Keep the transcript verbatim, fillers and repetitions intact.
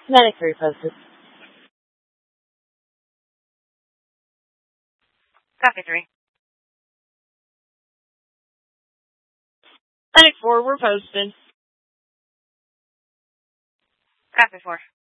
Medic three posted. Copy three. Medic four, we're posted. Copy four.